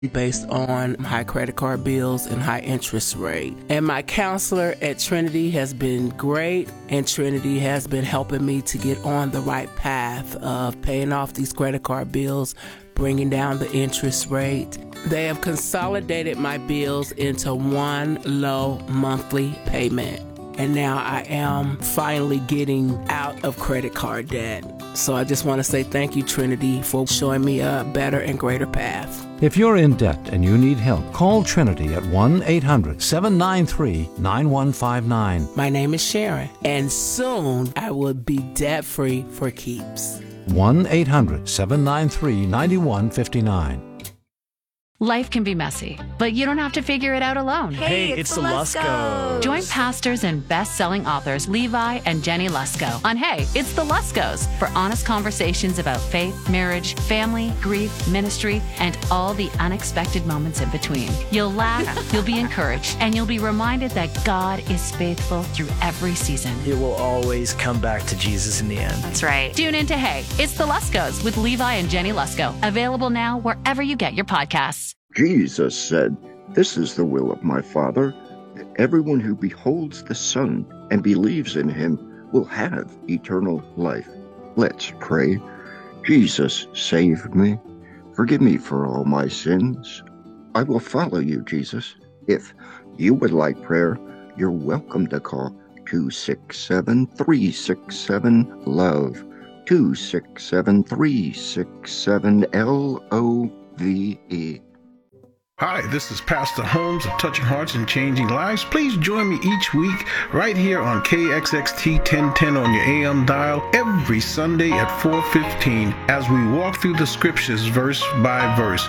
based on high credit card bills and high interest rate. And my counselor at Trinity has been great, and Trinity has been helping me to get on the right path of paying off these credit card bills, bringing down the interest rate. They have consolidated my bills into one low monthly payment. And now I am finally getting out of credit card debt. So I just want to say thank you, Trinity, for showing me a better and greater path. If you're in debt and you need help, call Trinity at 1-800-793-9159. My name is Sharon, and soon I will be debt-free for keeps. 1-800-793-9159. Life can be messy, but you don't have to figure it out alone. Hey, it's the Luskos. Join pastors and best-selling authors Levi and Jenny Lusko on Hey, It's the Luskos for honest conversations about faith, marriage, family, grief, ministry, and all the unexpected moments in between. You'll laugh, you'll be encouraged, and you'll be reminded that God is faithful through every season. It will always come back to Jesus in the end. That's right. Tune in to Hey, It's the Luskos with Levi and Jenny Lusko. Available now wherever you get your podcasts. Jesus said, "This is the will of my Father, that everyone who beholds the Son and believes in him will have eternal life." Let's pray. Jesus, save me. Forgive me for all my sins. I will follow you, Jesus. If you would like prayer, you're welcome to call 267-367-LOVE, 267-367-LOVE. Hi, this is Pastor Holmes of Touching Hearts and Changing Lives. Please join me each week right here on KXXT 1010 on your AM dial every Sunday at 4:15 as we walk through the scriptures verse by verse.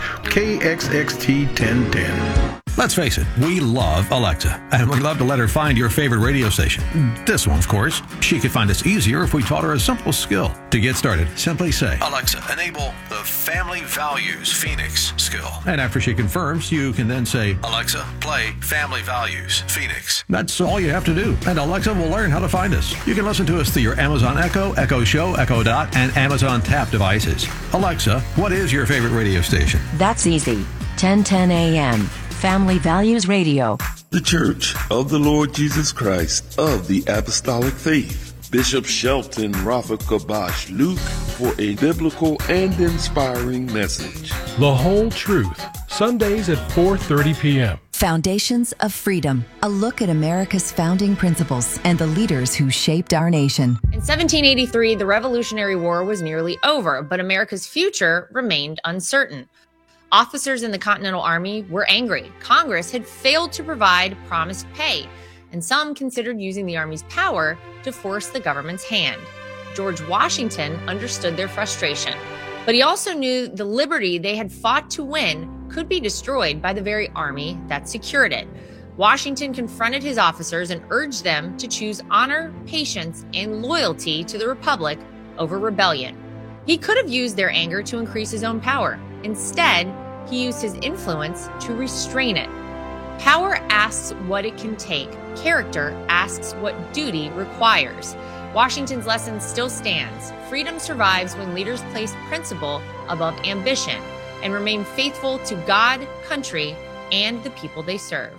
KXXT 1010. Let's face it, we love Alexa, and we'd love to let her find your favorite radio station. This one, of course. She could find us easier if we taught her a simple skill. To get started, simply say, "Alexa, enable the Family Values Phoenix skill." And after she confirms, you can then say, "Alexa, play Family Values Phoenix." That's all you have to do, and Alexa will learn how to find us. You can listen to us through your Amazon Echo, Echo Show, Echo Dot, and Amazon Tap devices. Alexa, what is your favorite radio station? That's easy. 1010 AM. Family Values Radio. The Church of the Lord Jesus Christ of the Apostolic Faith. Bishop Shelton Rafa Kabash Luke for a biblical and inspiring message. The Whole Truth, Sundays at 4:30 p.m. Foundations of Freedom, a look at America's founding principles and the leaders who shaped our nation. In 1783, the Revolutionary War was nearly over, but America's future remained uncertain. Officers in the Continental Army were angry. Congress had failed to provide promised pay, and some considered using the Army's power to force the government's hand. George Washington understood their frustration, but he also knew the liberty they had fought to win could be destroyed by the very army that secured it. Washington confronted his officers and urged them to choose honor, patience, and loyalty to the Republic over rebellion. He could have used their anger to increase his own power. Instead, he used his influence to restrain it. Power asks what it can take. Character asks what duty requires. Washington's lesson still stands. Freedom survives when leaders place principle above ambition and remain faithful to God, country, and the people they serve.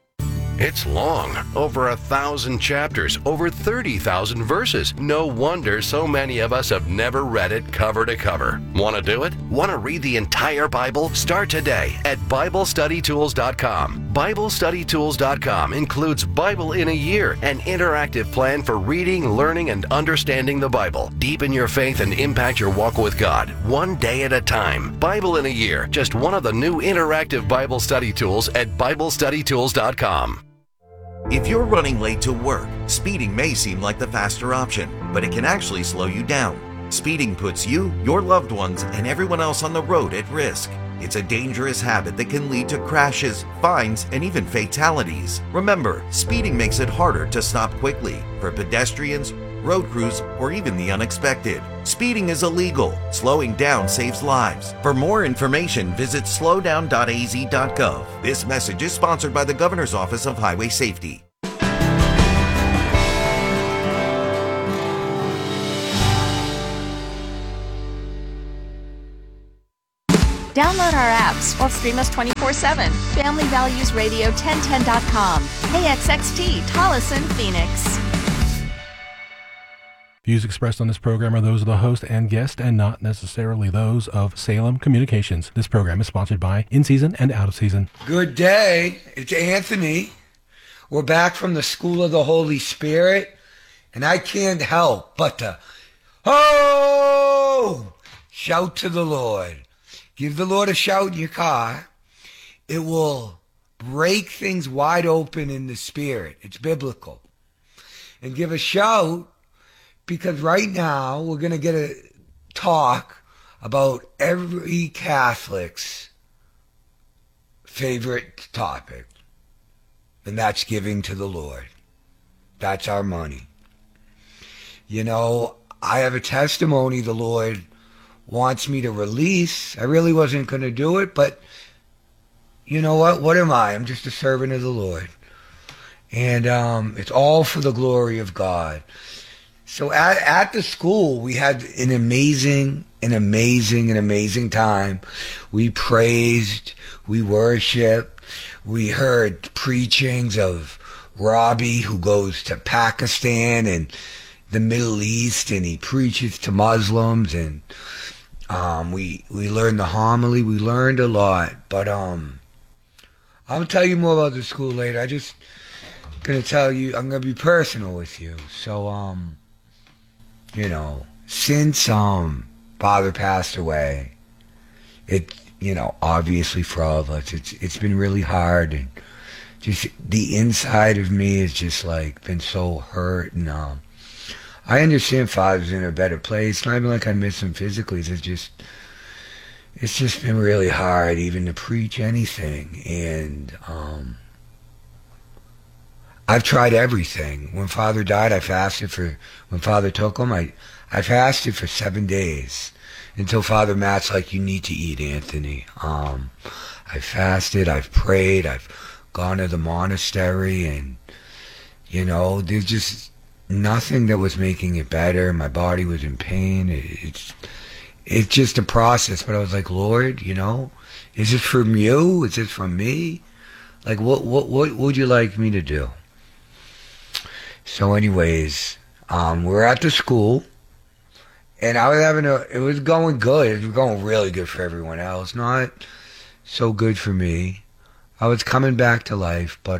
It's long, over 1,000 chapters, over 30,000 verses. No wonder so many of us have never read it cover to cover. Want to do it? Want to read the entire Bible? Start today at BibleStudyTools.com. BibleStudyTools.com includes Bible in a Year, an interactive plan for reading, learning, and understanding the Bible. Deepen your faith and impact your walk with God, one day at a time. Bible in a Year, just one of the new interactive Bible study tools at BibleStudyTools.com. If you're running late to work, speeding may seem like the faster option, but it can actually slow you down. Speeding puts you, your loved ones, and everyone else on the road at risk. It's a dangerous habit that can lead to crashes, fines, and even fatalities. Remember, speeding makes it harder to stop quickly for pedestrians, road crews, or even the unexpected. Speeding is illegal. Slowing down saves lives. For more information, visit slowdown.az.gov. This message is sponsored by the Governor's Office of Highway Safety. Download our apps or stream us 24/7. FamilyValuesRadio1010.com. KXXT, Tolleson, Phoenix. Views expressed on this program are those of the host and guest and not necessarily those of Salem Communications. This program is sponsored by In Season and Out of Season. Good day. It's Anthony. We're back from the School of the Holy Spirit, and I can't help but to, shout to the Lord. Give the Lord a shout in your car. It will break things wide open in the spirit. It's biblical. And give a shout, because right now we're going to get a talk about every Catholic's favorite topic, and that's giving to the Lord. That's our money. You know, I have a testimony the Lord wants me to release. I really wasn't going to do it, but you know what? What am I? I'm just a servant of the Lord. And it's all for the glory of God. So at the school, we had an amazing time. We praised, we worshiped, we heard preachings of Robbie, who goes to Pakistan and the Middle East, and he preaches to Muslims, and we learned the homily. We learned a lot, but I'll tell you more about the school later. I just gonna tell you, I'm gonna be personal with you. So you know, since Father passed away, it, you know, obviously for all of us, it's been really hard, and just the inside of me is just like been so hurt, and I understand Father's in a better place. Not even like I miss him physically. It's just been really hard even to preach anything. And I've tried everything. When Father died, I fasted for, when Father took him, I fasted for 7 days until Father Matt's like, you need to eat, Anthony. I fasted, I've prayed, I've gone to the monastery, and, you know, there's just nothing that was making it better. My body was in pain. It's just a process. But I was like, Lord, you know, is this from you? Is this from me? Like, what would you like me to do? So anyways, we're at the school, and I was it was going good. It was going really good for everyone else. Not so good for me. I was coming back to life, but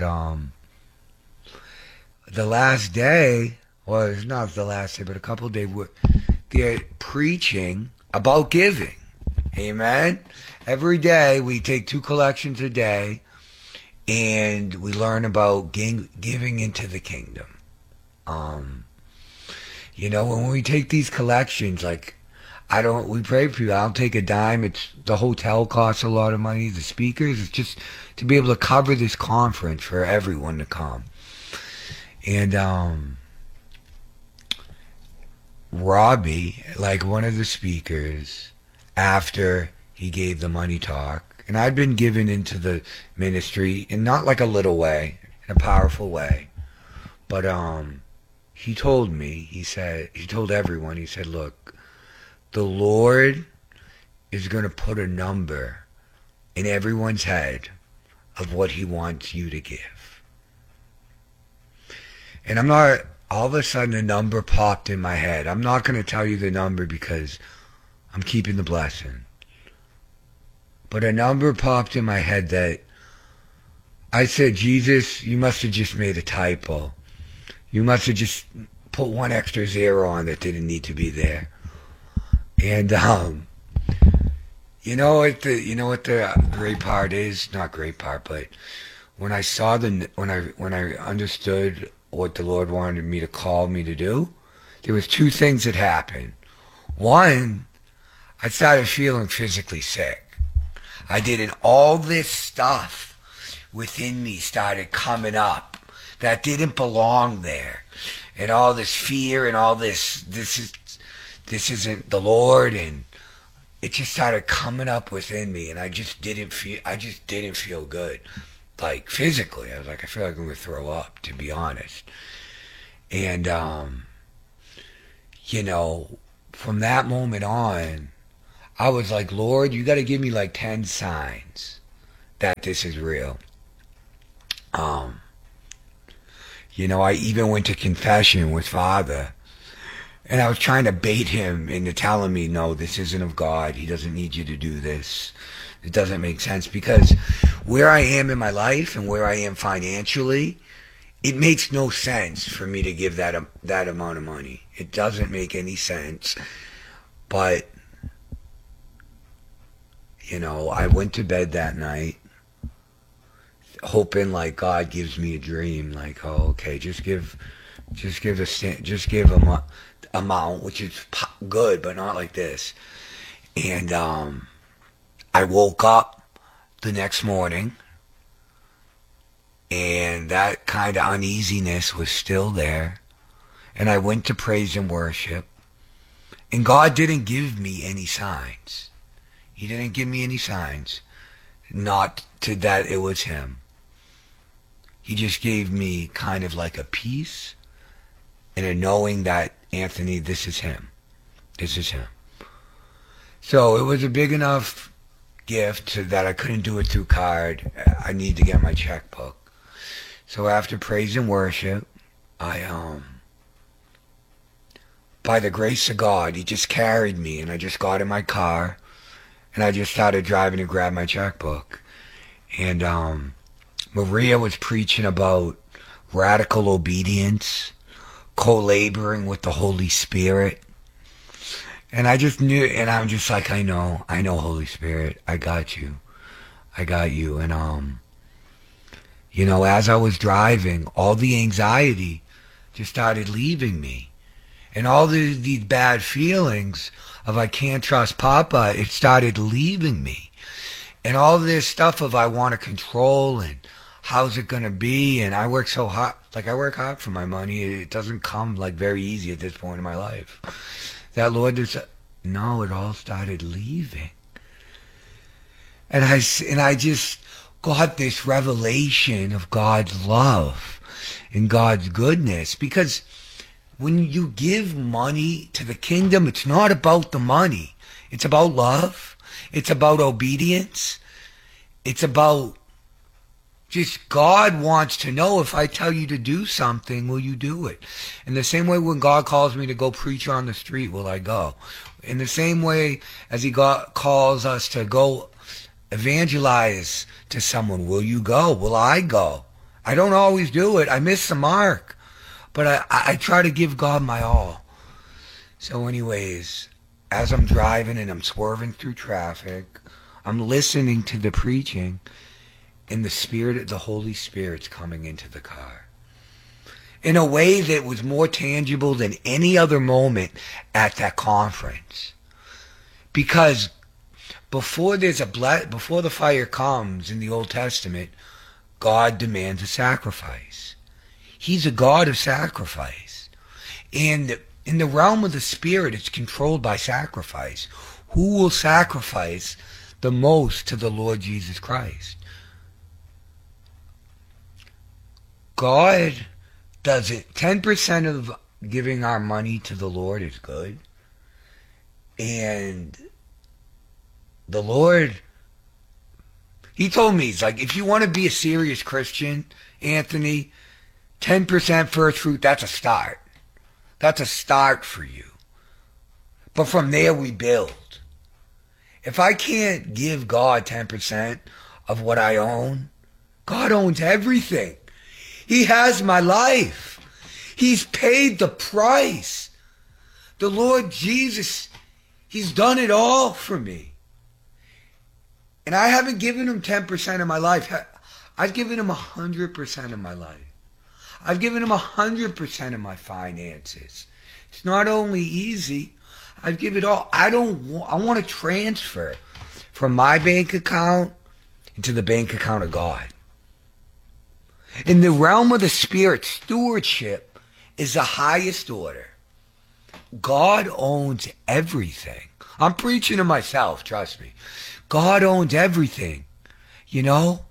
the last day, well, it's not the last day, but a couple of days, they're preaching about giving. Amen? Every day, we take 2 collections a day, and we learn about giving into the kingdom. You know, when we take these collections, like, we pray for people. I don't take a dime. The hotel costs a lot of money. The speakers, it's just to be able to cover this conference for everyone to come. And Robbie, like one of the speakers, after he gave the money talk, and I'd been given into the ministry in not like a little way, in a powerful way, but he told me, he told everyone, he said, look, the Lord is going to put a number in everyone's head of what he wants you to give. And all of a sudden a number popped in my head. I'm not going to tell you the number because I'm keeping the blessing. But a number popped in my head that I said, Jesus, you must have just made a typo. You must have just put 1 extra 0 on that didn't need to be there. And you know what the great part is? Not great part, but when I saw when I understood what the Lord wanted me to call me to do, there was 2 things that happened. One, I started feeling physically sick. I did all this stuff within me started coming up that didn't belong there, and all this fear and all this isn't the Lord, and it just started coming up within me, and I just didn't feel good. Like, physically, I was like, I feel like I'm going to throw up, to be honest. And, you know, from that moment on, I was like, Lord, you got to give me like 10 signs that this is real. You know, I even went to confession with Father, and I was trying to bait him into telling me, no, this isn't of God. He doesn't need you to do this. It doesn't make sense, because where I am in my life and where I am financially, it makes no sense for me to give that amount of money. It doesn't make any sense. But, you know, I went to bed that night hoping like God gives me a dream, like, oh, okay, just give a amount, which is good, but not like this. And I woke up the next morning, and that kind of uneasiness was still there. And I went to praise and worship, and God didn't give me any signs. He didn't give me any signs, not to that it was him. He just gave me kind of like a peace and a knowing that, Anthony, this is him. This is him. So it was a big enough gift that I couldn't do it through card. I need to get my checkbook. So after praise and worship, I by the grace of God, he just carried me, and I just got in my car, and I just started driving to grab my checkbook. And Maria was preaching about radical obedience, co-laboring with the Holy Spirit. And I just knew, and I'm just like, I know, Holy Spirit, I got you. And, you know, as I was driving, all the anxiety just started leaving me. And all these bad feelings of I can't trust Papa, it started leaving me. And all this stuff of I want to control and how's it going to be, and I work so hard. Like, I work hard for my money. It doesn't come, like, very easy at this point in my life. That Lord just, no, it all started leaving. And I just got this revelation of God's love and God's goodness. Because when you give money to the kingdom, it's not about the money. It's about love. It's about obedience. It's about just God wants to know, if I tell you to do something, will you do it? In the same way when God calls me to go preach on the street, will I go? In the same way as he calls us to go evangelize to someone, will you go? Will I go? I don't always do it. I miss the mark. But I try to give God my all. So anyways, as I'm driving and I'm swerving through traffic, I'm listening to the preaching, and the Holy Spirit's coming into the car in a way that was more tangible than any other moment at that conference. Because before the fire comes in the Old Testament, God demands a sacrifice. He's a God of sacrifice. And in the realm of the Spirit, it's controlled by sacrifice. Who will sacrifice the most to the Lord Jesus Christ? God does it. 10% of giving our money to the Lord is good. And the Lord, he told me, he's like, if you want to be a serious Christian, Anthony, 10% first fruit, that's a start. That's a start for you. But from there we build. If I can't give God 10% of what I own, God owns everything. He has my life. He's paid the price. The Lord Jesus, he's done it all for me. And I haven't given him 10% of my life. I've given him 100% of my life. I've given him 100% of my finances. It's not only easy, I've given it all. I want to transfer from my bank account into the bank account of God. In the realm of the Spirit, stewardship is the highest order. God owns everything. I'm preaching to myself, trust me. God owns everything, you know?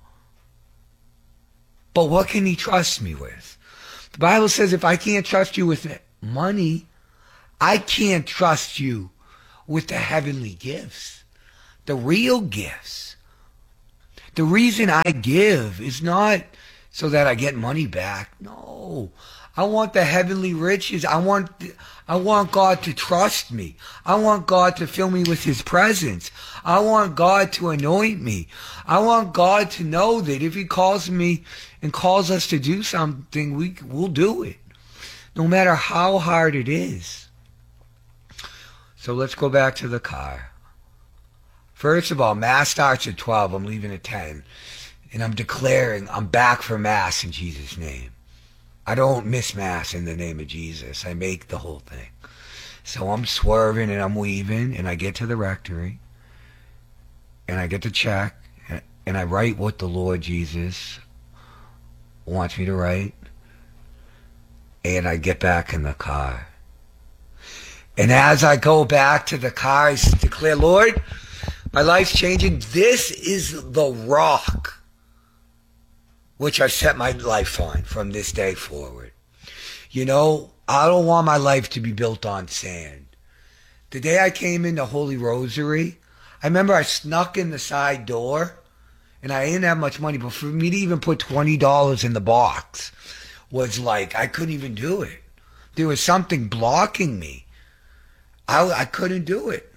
But what can he trust me with? The Bible says if I can't trust you with money, I can't trust you with the heavenly gifts, the real gifts. The reason I give is not so that I get money back. No. I want the heavenly riches. I want God to trust me. I want God to fill me with his presence. I want God to anoint me. I want God to know that if he calls me and calls us to do something, we'll do it, no matter how hard it is. So let's go back to the car. First of all, Mass starts at 12. I'm leaving at 10. And I'm declaring I'm back for Mass in Jesus' name. I don't miss Mass in the name of Jesus. I make the whole thing. So I'm swerving and I'm weaving, and I get to the rectory, and I get the check, and I write what the Lord Jesus wants me to write, and I get back in the car. And as I go back to the car, I declare, Lord, my life's changing. This is the rock which I set my life on from this day forward. You know, I don't want my life to be built on sand. The day I came into Holy Rosary, I remember I snuck in the side door, and I didn't have much money, but for me to even put $20 in the box was like, I couldn't even do it. There was something blocking me. I couldn't do it.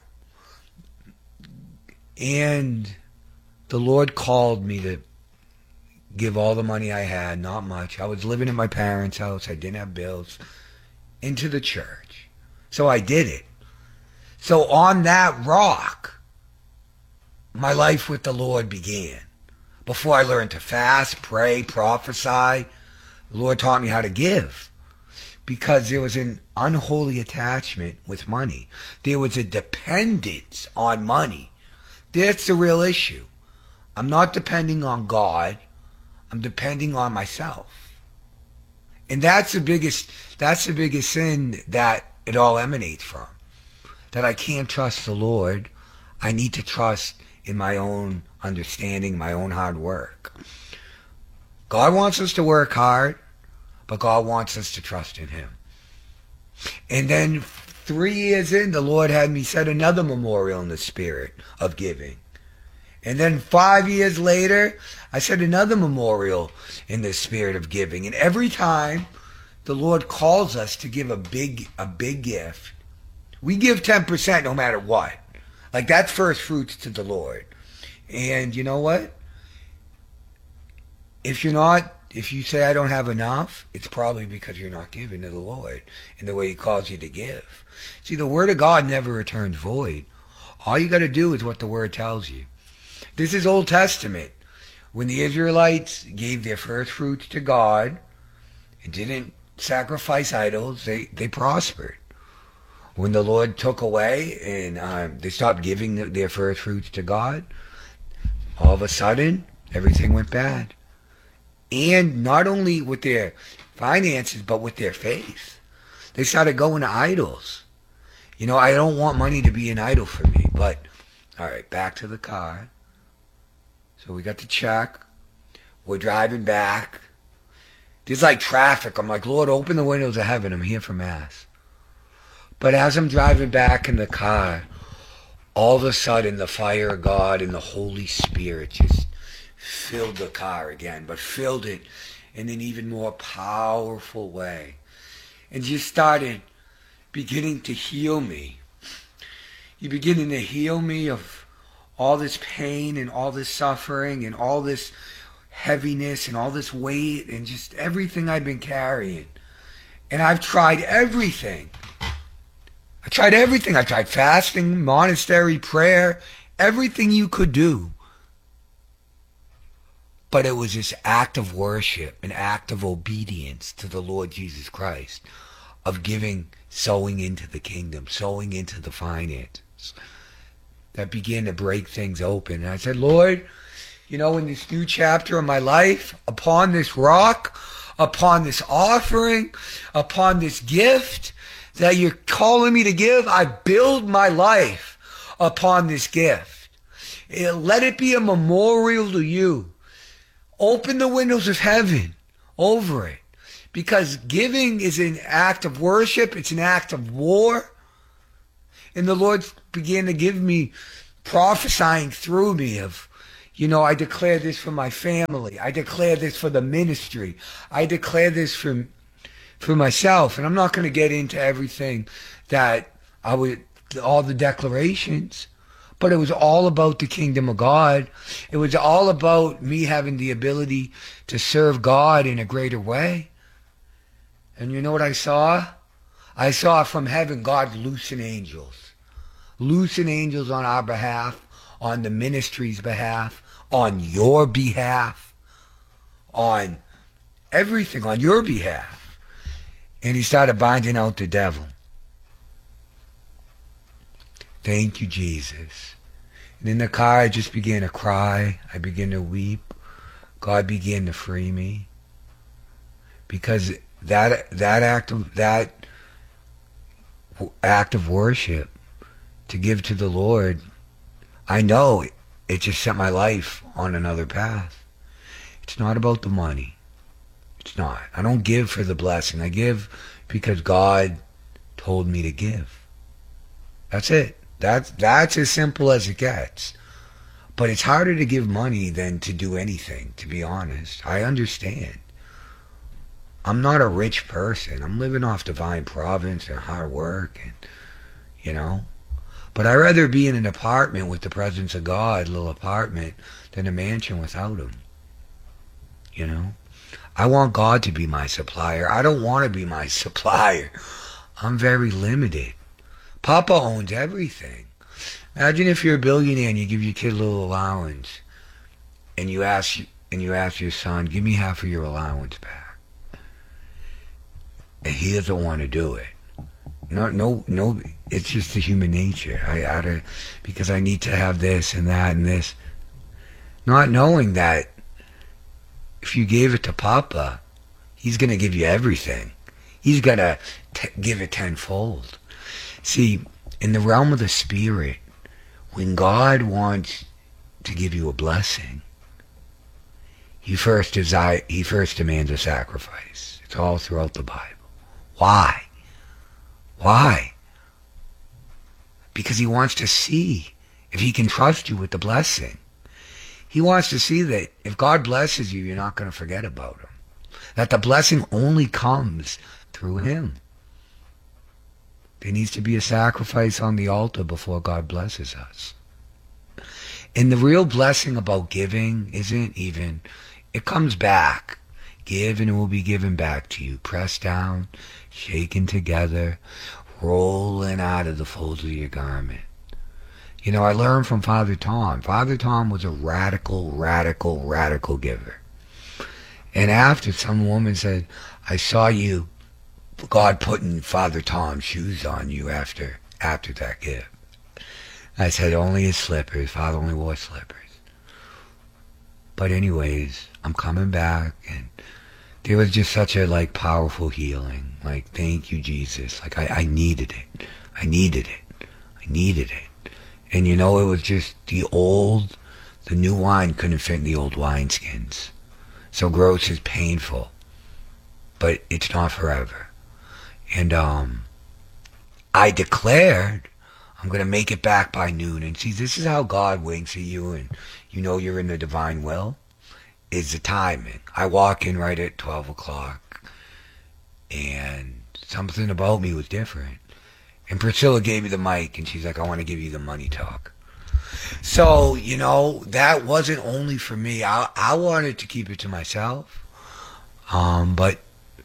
And the Lord called me to give all the money I had, not much. I was living in my parents' house. I didn't have bills. Into the church. So I did it. So on that rock, my life with the Lord began. Before I learned to fast, pray, prophesy, the Lord taught me how to give. Because there was an unholy attachment with money. There was a dependence on money. That's the real issue. I'm not depending on God. I'm depending on myself. And that's the biggest sin that it all emanates from. That I can't trust the Lord. I need to trust in my own understanding, my own hard work. God wants us to work hard, but God wants us to trust in him. And then 3 years in, the Lord had me set another memorial in the spirit of giving. And then 5 years later, I set another memorial in the spirit of giving. And every time the Lord calls us to give a big gift, we give 10% no matter what. Like, that's first fruits to the Lord. And you know what? If you say I don't have enough, it's probably because you're not giving to the Lord in the way he calls you to give. See, the word of God never returns void. All you got to do is what the word tells you. This is Old Testament. When the Israelites gave their first fruits to God and didn't sacrifice idols, they prospered. When the Lord took away and they stopped giving their first fruits to God, all of a sudden, everything went bad. And not only with their finances, but with their faith. They started going to idols. You know, I don't want money to be an idol for me, but, all right, back to the car. So we got the check. We're driving back. There's like traffic. I'm like, Lord, open the windows of heaven. I'm here for Mass. But as I'm driving back in the car, all of a sudden the fire of God and the Holy Spirit just filled the car again, but filled it in an even more powerful way. And just started beginning to heal me. You're beginning to heal me of all this pain and all this suffering and all this heaviness and all this weight and just everything I've been carrying. And I've tried everything. I tried fasting, monastery, prayer, everything you could do. But it was this act of worship, an act of obedience to the Lord Jesus Christ, of giving, sowing into the kingdom, sowing into the finances, that began to break things open. And I said, Lord, you know, in this new chapter of my life, upon this rock, upon this offering, upon this gift that you're calling me to give, I build my life upon this gift. Let it be a memorial to you. Open the windows of heaven over it. Because giving is an act of worship. It's an act of war. And the Lord began to give me prophesying through me of, I declare this for my family. I declare this for the ministry. I declare this for myself. And I'm not going to get into everything that all the declarations, but it was all about the kingdom of God. It was all about me having the ability to serve God in a greater way. And you know what I saw? I saw from heaven God loosen angels. Loosen angels on our behalf, on the ministry's behalf, on your behalf, on everything, on your behalf. And he started binding out the devil. Thank you, Jesus. And in the car, I just began to cry. I began to weep. God began to free me. Because that act of worship to give to the Lord, I know it just set my life on another path. It's not about the money. It's not. I don't give for the blessing. I give because God told me to give. That's it. That's as simple as it gets. But it's harder to give money than to do anything, to be honest. I understand. I'm not a rich person. I'm living off divine providence and hard work, and But I'd rather be in an apartment with the presence of God, a little apartment, than a mansion without him. I want God to be my supplier. I don't want to be my supplier. I'm very limited. Papa owns everything. Imagine if you're a billionaire and you give your kid a little allowance, and you ask your son, give me half of your allowance back. And he doesn't want to do it. No, it's just the human nature. Because I need to have this and that and this. Not knowing that if you gave it to Papa, he's going to give you everything. He's going to give it tenfold. See, in the realm of the Spirit, when God wants to give you a blessing, he first demands a sacrifice. It's all throughout the Bible. Why? Why? Because he wants to see if he can trust you with the blessing. He wants to see that if God blesses you, you're not going to forget about him. That the blessing only comes through him. There needs to be a sacrifice on the altar before God blesses us. And the real blessing about giving isn't even, it comes back. Give and it will be given back to you. Pressed down, shaken together, rolling out of the folds of your garment. I learned from Father Tom. Father Tom was a radical giver. And after some woman said, I saw you, God putting Father Tom's shoes on you after that gift. I said, only his slippers. Father only wore slippers. But anyways, I'm coming back, and there was just such a powerful healing. Thank you, Jesus. I needed it. I needed it. And it was just the new wine couldn't fit in the old wineskins. So growth is painful, but it's not forever. And I declared I'm going to make it back by noon. And see, this is how God winks at you, and you're in the divine will, is the timing. I walk in right at 12 o'clock, and something about me was different. And Priscilla gave me the mic, and she's like, I want to give you the money talk. So, that wasn't only for me. I wanted to keep it to myself. But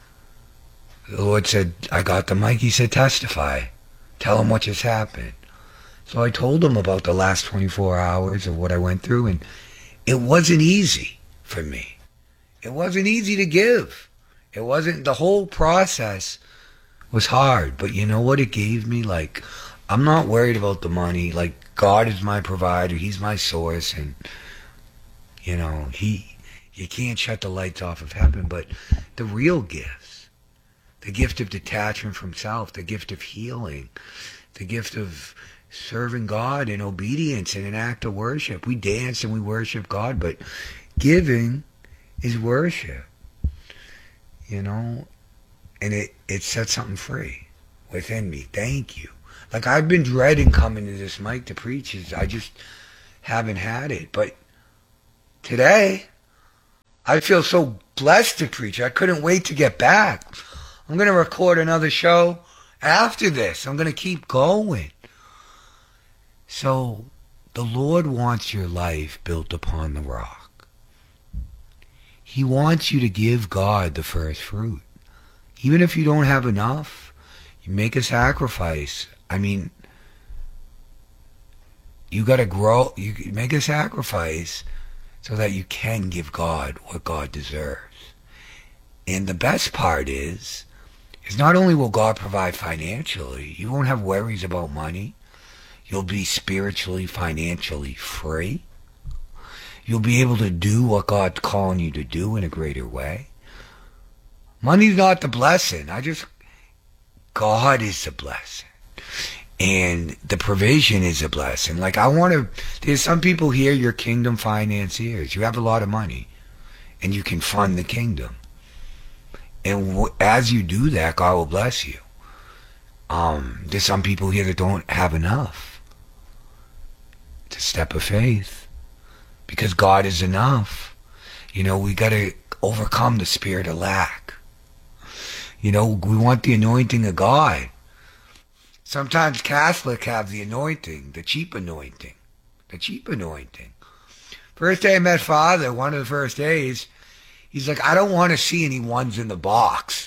the Lord said, I got the mic. He said, testify. Tell him what just happened. So I told him about the last 24 hours of what I went through, and it wasn't easy for me. It wasn't easy to give. The whole process was hard, but you know what it gave me? I'm not worried about the money. God is my provider. He's my source, and you can't shut the lights off of heaven. But the real gifts, the gift of detachment from self, the gift of healing, the gift of serving God in obedience in an act of worship. We dance and we worship God, but giving is worship, and it set something free within me. Thank you. Like, I've been dreading coming to this mic to preach. I just haven't had it. But today, I feel so blessed to preach. I couldn't wait to get back. I'm going to record another show after this. I'm going to keep going. So, the Lord wants your life built upon the rock. He wants you to give God the first fruit. Even if you don't have enough, you make a sacrifice. I mean, you got to grow. You make a sacrifice so that you can give God what God deserves. And the best part is not only will God provide financially, you won't have worries about money. You'll be spiritually, financially free. You'll be able to do what God's calling you to do in a greater way. Money's not the blessing. God is the blessing. And the provision is a blessing. Like, there's some people here, you're kingdom financiers. You have a lot of money. And you can fund the kingdom. And as you do that, God will bless you. There's some people here that don't have enough. It's a step of faith. Because God is enough. We got to overcome the spirit of lack. We want the anointing of God. Sometimes Catholics have the anointing, the cheap anointing. The cheap anointing. First day I met Father, one of the first days, he's like, I don't want to see any ones in the box.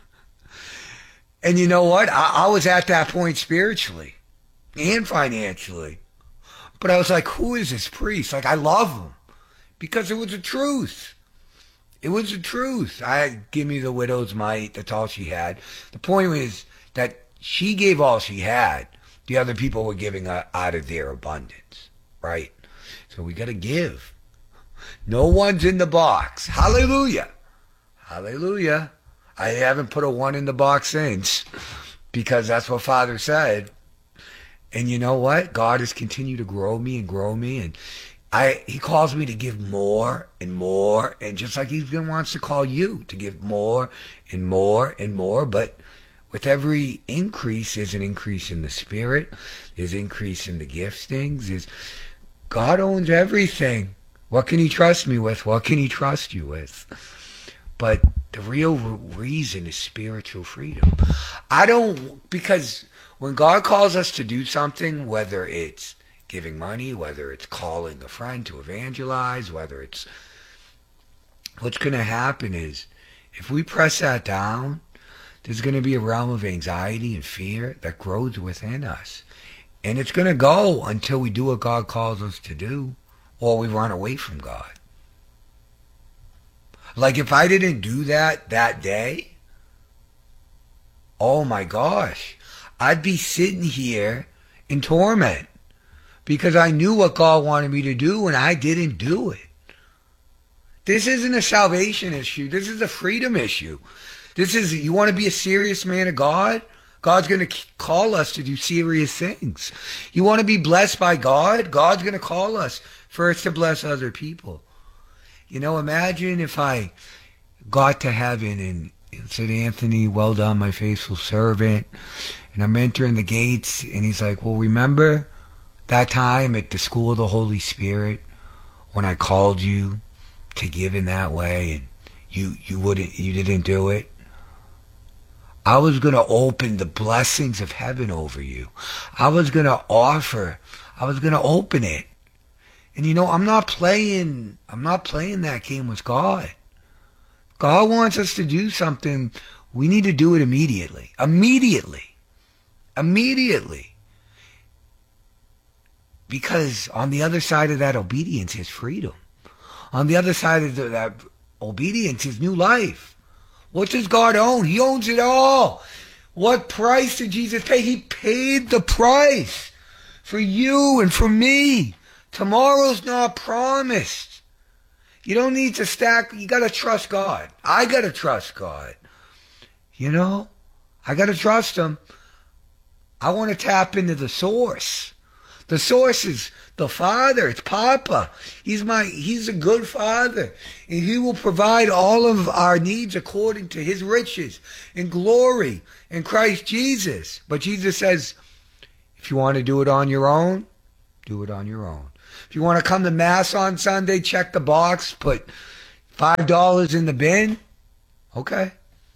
And you know what? I was at that point spiritually and financially. But I was like, who is this priest? Like, I love him. Because it was the truth. It was the truth. Give me the widow's mite. That's all she had. The point was that she gave all she had. The other people were giving out of their abundance. Right? So we got to give. No one's in the box. Hallelujah. Hallelujah. I haven't put a one in the box since. Because that's what Father said. And you know what? God has continued to grow me. And He calls me to give more and more. And just like He wants to call you to give more and more and more. But with every increase, there's an increase in the spirit. There's increase in the giftings. God owns everything. What can He trust me with? What can He trust you with? But the real reason is spiritual freedom. Because when God calls us to do something, whether it's giving money, whether it's calling a friend to evangelize, what's going to happen is, if we press that down, there's going to be a realm of anxiety and fear that grows within us. And it's going to go until we do what God calls us to do, or we run away from God. Like, if I didn't do that day, oh my gosh, I'd be sitting here in torment because I knew what God wanted me to do and I didn't do it. This isn't a salvation issue. This is a freedom issue. You want to be a serious man of God? God's going to call us to do serious things. You want to be blessed by God? God's going to call us first to bless other people. Imagine if I got to heaven and said, Anthony, well done, my faithful servant. And I'm entering the gates, and He's like, well, remember that time at the School of the Holy Spirit when I called you to give in that way, and you didn't do it? I was going to open the blessings of heaven over you. I was going to open it. And I'm not playing that game with God. God wants us to do something. We need to do it immediately. Immediately. Because on the other side of that obedience is freedom. On the other side of that obedience is new life. What does God own? He owns it all. What price did Jesus pay? He paid the price for you and for me. Tomorrow's not promised. You don't need to stack. You got to trust God. I got to trust God. I got to trust Him. I want to tap into the source. The source is the Father. It's Papa. He's a good Father. And He will provide all of our needs according to His riches and glory in Christ Jesus. But Jesus says, If you want to do it on your own, do it on your own. If you want to come to Mass on Sunday, check the box, put $5 in the bin, okay.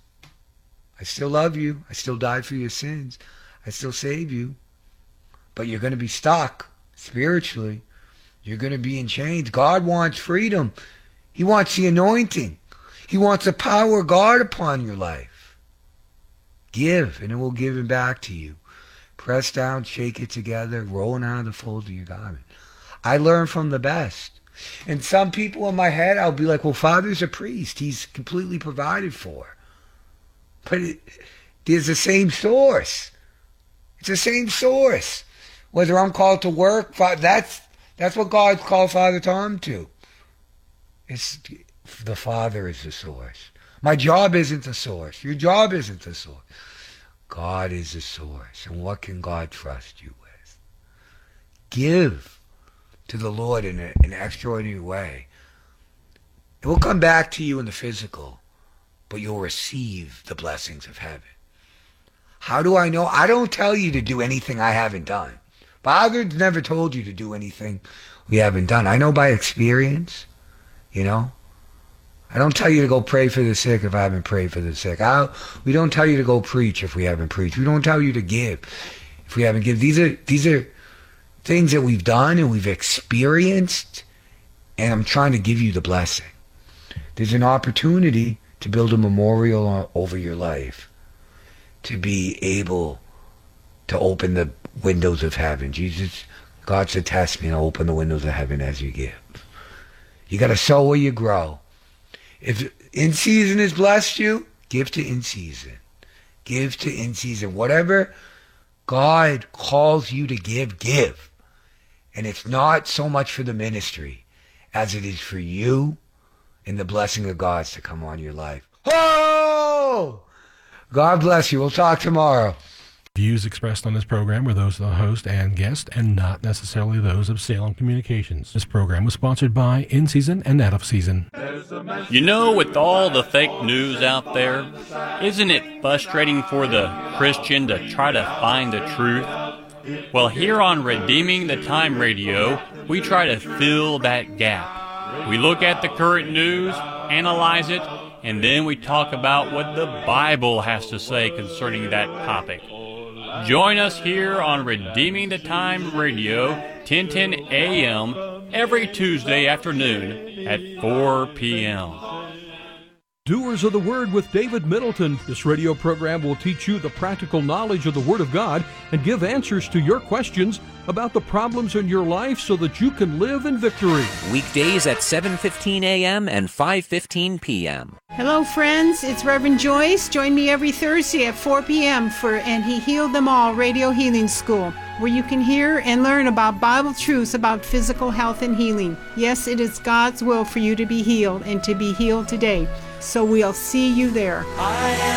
I still love you. I still died for your sins. I still save you. But you're going to be stuck spiritually. You're going to be in chains. God wants freedom. He wants the anointing. He wants the power of God upon your life. Give, and it will give it back to you. Press down, shake it together, rolling out of the folds of your garment. I learn from the best. And some people in my head, I'll be like, well, Father's a priest. He's completely provided for. But there's the same source. It's the same source. Whether I'm called to work, that's what God's called Father Tom to. It's the Father is the source. My job isn't the source. Your job isn't the source. God is the source. And what can God trust you with? Give to the Lord in an extraordinary way. It will come back to you in the physical, but you'll receive the blessings of heaven. How do I know? I don't tell you to do anything I haven't done. Father's never told you to do anything we haven't done. I know by experience, you know. I don't tell you to go pray for the sick if I haven't prayed for the sick. We don't tell you to go preach if we haven't preached. We don't tell you to give if we haven't given. These are things that we've done and we've experienced, and I'm trying to give you the blessing. There's an opportunity to build a memorial over your life, to be able to open the windows of heaven. God said, test me and I'll open the windows of heaven as you give. You got to sow where you grow. If in season has blessed you, give to in season. Give to in season. Whatever God calls you to give, give. And it's not so much for the ministry as it is for you and the blessing of God's to come on your life. Oh! God bless you. We'll talk tomorrow. Views expressed on this program were those of the host and guest and not necessarily those of Salem Communications. This program was sponsored by In Season and Out of Season. You know, with all the fake news out there, isn't it frustrating for the Christian to try to find the truth? Well, here on Redeeming the Time Radio, we try to fill that gap. We look at the current news, analyze it, and then we talk about what the Bible has to say concerning that topic. Join us here on Redeeming the Time Radio, 1010 a.m., every Tuesday afternoon at 4 p.m. Doers of the Word with David Middleton. This radio program will teach you the practical knowledge of the Word of God and give answers to your questions about the problems in your life so that you can live in victory. Weekdays at 7:15 a.m. and 5:15 p.m. Hello, friends. It's Reverend Joyce. Join me every Thursday at 4 p.m. for And He Healed Them All Radio Healing School, where you can hear and learn about Bible truths about physical health and healing. Yes, it is God's will for you to be healed and to be healed today. So we'll see you there.